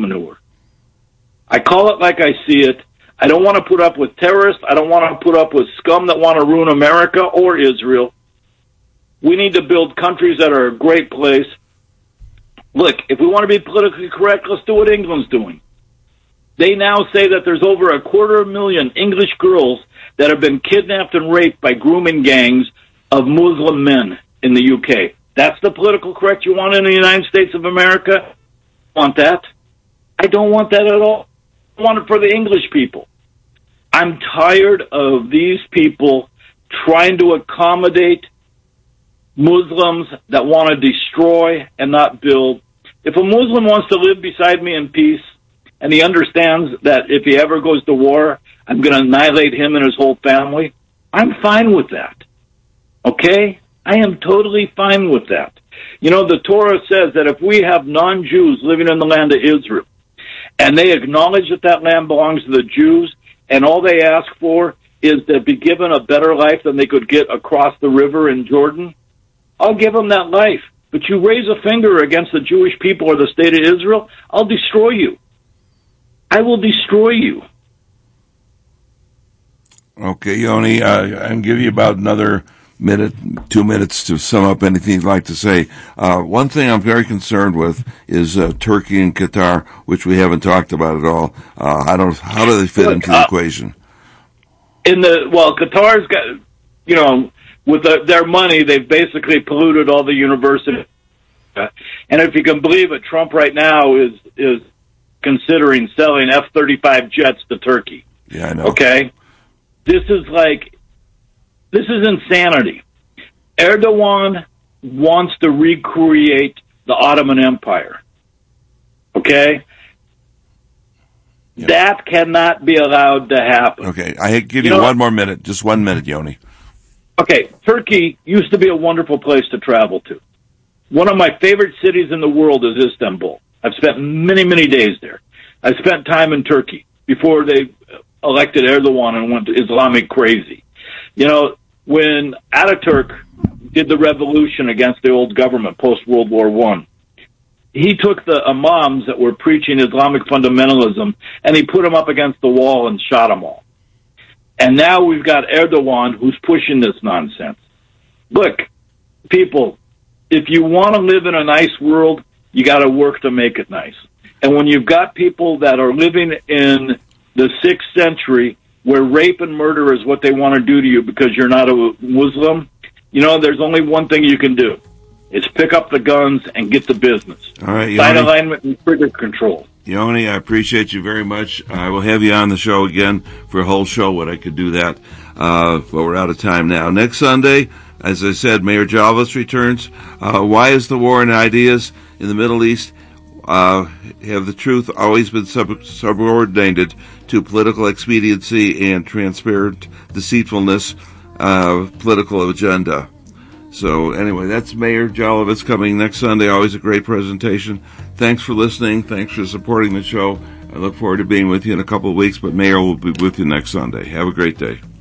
manure. I call it like I see it. I don't want to put up with terrorists. I don't want to put up with scum that want to ruin America or Israel. We need to build countries that are a great place. Look, if we want to be politically correct, let's do what England's doing. They now say that there's over 250,000 English girls that have been kidnapped and raped by grooming gangs of Muslim men in the UK. That's the political correct you want in the United States of America? Want that? I don't want that at all. I want it for the English people. I'm tired of these people trying to accommodate Muslims that want to destroy and not build. If a Muslim wants to live beside me in peace, and he understands that if he ever goes to war, I'm going to annihilate him and his whole family, I'm fine with that. Okay? I am totally fine with that. You know, the Torah says that if we have non-Jews living in the land of Israel, and they acknowledge that that land belongs to the Jews, and all they ask for is to be given a better life than they could get across the river in Jordan, I'll give them that life. But you raise a finger against the Jewish people or the state of Israel, I'll destroy you. I will destroy you. Okay, Yoni, I can give you about another minute, 2 minutes to sum up anything you'd like to say. One thing I'm very concerned with is Turkey and Qatar, which we haven't talked about at all. How do they fit into the equation? Qatar's got, with their money, they've basically polluted all the universities. And if you can believe it, Trump right now is considering selling F-35 jets to Turkey. Yeah, I know. Okay? This is insanity. Erdogan wants to recreate the Ottoman Empire. Okay? Yep. That cannot be allowed to happen. Okay, I give you 1 more minute. Just 1 minute, Yoni. Okay, Turkey used to be a wonderful place to travel to. One of my favorite cities in the world is Istanbul. I've spent many, many days there. I spent time in Turkey before they elected Erdogan and went Islamic crazy. You know, when Ataturk did the revolution against the old government post-World War I, he took the imams that were preaching Islamic fundamentalism and he put them up against the wall and shot them all. And now we've got Erdogan who's pushing this nonsense. Look, people, if you want to live in a nice world, you got to work to make it nice. And when you've got people that are living in the 6th century where rape and murder is what they want to do to you because you're not a Muslim, there's only one thing you can do. It's pick up the guns and get the business. All right, Side alignment and trigger control. Yoni, I appreciate you very much. I will have you on the show again for a whole show when I could do that. But we're out of time now. Next Sunday, as I said, Mayor Jalvis returns. Why is the war in ideas in the Middle East have the truth always been subordinated to political expediency and transparent deceitfulness political agenda? So anyway, that's Mayor Jalvis coming next Sunday. Always a great presentation. Thanks for listening. Thanks for supporting the show. I look forward to being with you in a couple of weeks, but Mayor will be with you next Sunday. Have a great day.